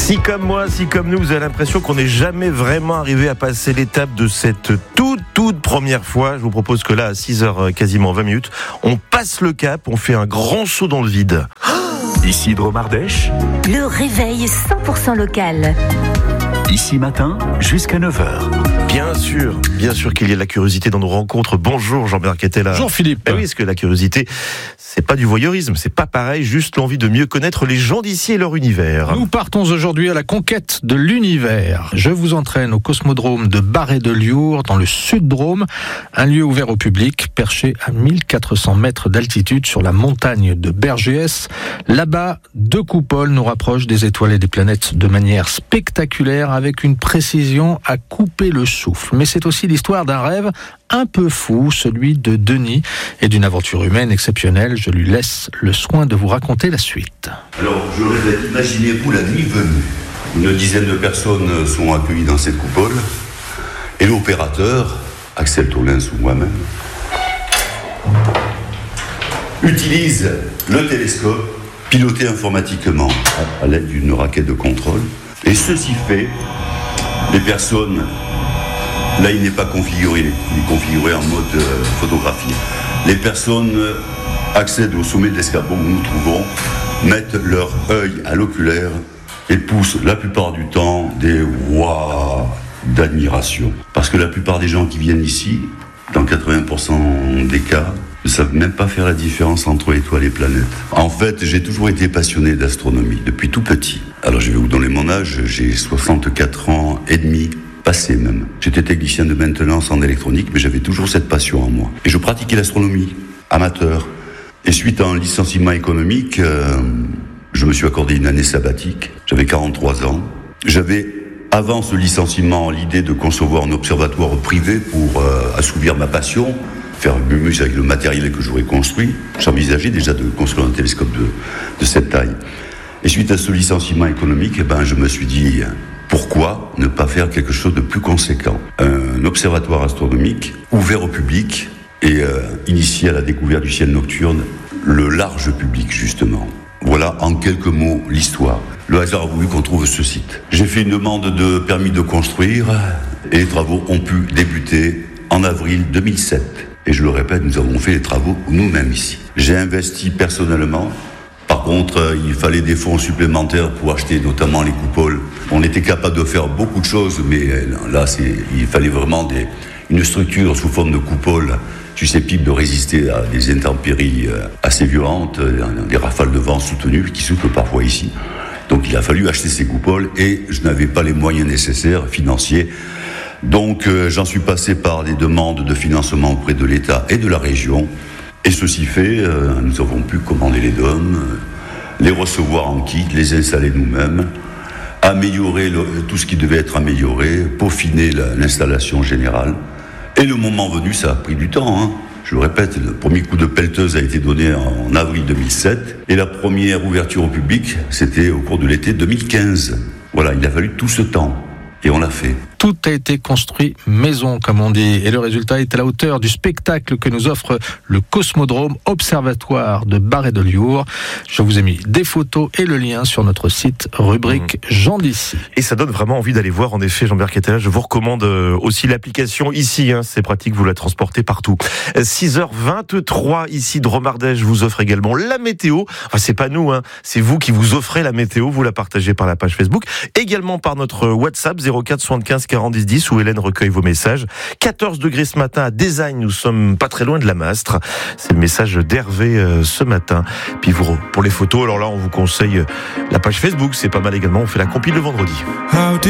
Si comme moi, si comme nous, vous avez l'impression qu'on n'est jamais vraiment arrivé à passer l'étape de cette toute première fois, je vous propose que là, à 6h quasiment 20 minutes, on passe le cap, on fait un grand saut dans le vide. Ici Dromardèche. Le réveil 100% local. Ici matin, jusqu'à 9h. Bien sûr qu'il y a de la curiosité dans nos rencontres. Bonjour Jean-Bernard Quetella. Bonjour Philippe. Oui, parce que la curiosité, c'est pas du voyeurisme, c'est pas pareil, juste l'envie de mieux connaître les gens d'ici et leur univers. Nous partons aujourd'hui à la conquête de l'univers. Je vous entraîne au cosmodrome de Barret-de-Liour, dans le Sud-Drôme, un lieu ouvert au public, perché à 1400 mètres d'altitude sur la montagne de Bergès. Là-bas, 2 coupoles nous rapprochent des étoiles et des planètes de manière spectaculaire, avec une précision à couper le souffle. Mais c'est aussi l'histoire d'un rêve un peu fou, celui de Denis, et d'une aventure humaine exceptionnelle. Je lui laisse le soin de vous raconter la suite. Alors, je répète, imaginez-vous la nuit venue. Une dizaine de personnes sont accueillies dans cette coupole, et l'opérateur, Axel Tollens ou moi-même, utilise le télescope piloté informatiquement à l'aide d'une raquette de contrôle. Et ceci fait, les personnes, là il n'est pas configuré, il est configuré en mode photographie. Les personnes accèdent au sommet de l'escarpement où nous nous trouvons, mettent leur œil à l'oculaire et poussent la plupart du temps des waouh d'admiration. Parce que la plupart des gens qui viennent ici, dans 80% des cas, ne savent même pas faire la différence entre étoiles et planètes. En fait, j'ai toujours été passionné d'astronomie, depuis tout petit. Alors je vais vous donner mon âge, j'ai 64 ans et demi, passé même. J'étais technicien de maintenance en électronique, mais j'avais toujours cette passion en moi. Et je pratiquais l'astronomie, amateur. Et suite à un licenciement économique, je me suis accordé une année sabbatique. J'avais 43 ans. J'avais, avant ce licenciement, l'idée de concevoir un observatoire privé pour assouvir ma passion, faire une muse avec le matériel que j'aurais construit. J'envisageais déjà de construire un télescope de cette taille. Et suite à ce licenciement économique, je me suis dit, pourquoi ne pas faire quelque chose de plus conséquent ? Un observatoire astronomique ouvert au public et initié à la découverte du ciel nocturne, le large public justement. Voilà en quelques mots l'histoire. Le hasard a voulu qu'on trouve ce site. J'ai fait une demande de permis de construire et les travaux ont pu débuter en avril 2007. Et je le répète, nous avons fait les travaux nous-mêmes ici. J'ai investi personnellement. Par contre, il fallait des fonds supplémentaires pour acheter notamment les coupoles. On était capable de faire beaucoup de choses, mais là, il fallait vraiment une structure sous forme de coupole susceptible de résister à des intempéries assez violentes, des rafales de vent soutenues qui soufflent parfois ici. Donc il a fallu acheter ces coupoles et je n'avais pas les moyens nécessaires financiers. Donc j'en suis passé par des demandes de financement auprès de l'État et de la région. Et ceci fait, nous avons pu commander les dômes, les recevoir en kit, les installer nous-mêmes, améliorer tout ce qui devait être amélioré, peaufiner l'installation générale. Et le moment venu, ça a pris du temps. Je le répète, le premier coup de pelleteuse a été donné en avril 2007. Et la première ouverture au public, c'était au cours de l'été 2015. Voilà, il a fallu tout ce temps. Et on l'a fait. Tout a été construit maison, comme on dit, et le résultat est à la hauteur du spectacle que nous offre le Cosmodrome Observatoire de Barret-de-Liour. Je vous ai mis des photos et le lien sur notre site, rubrique Gens d'ici. Et ça donne vraiment envie d'aller voir, en effet, Jean-Bernard Quetella. Je vous recommande aussi l'application ici, c'est pratique, vous la transportez partout. 6h23, ici, Dromardèche vous offre également la météo. Enfin, c'est pas nous, c'est vous qui vous offrez la météo, vous la partagez par la page Facebook, également par notre WhatsApp 04 75 40 10 10 où Hélène recueille vos messages. 14 degrés ce matin à Dézagne, nous sommes pas très loin de la Mastre. C'est le message d'Hervé ce matin. Puis pour les photos, alors là on vous conseille la page Facebook, c'est pas mal également, on fait la compile le vendredi.